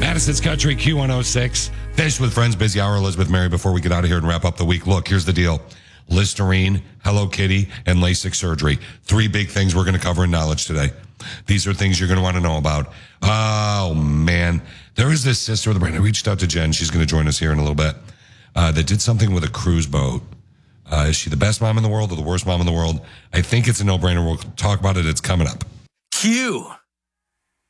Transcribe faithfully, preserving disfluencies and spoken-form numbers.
Madison's Country Q one oh six. Fish with Friends, busy hour. Elizabeth Mary, before we get out of here and wrap up the week. Look, here's the deal. Listerine, Hello Kitty, and LASIK surgery. Three big things we're going to cover in knowledge today. These are things you're going to want to know about. Oh, man. There is this sister with a brand. I reached out to Jen. She's going to join us here in a little bit. Uh, that did something with a cruise boat. Uh, is she the best mom in the world or the worst mom in the world? I think it's a no-brainer. We'll talk about it. It's coming up. Q.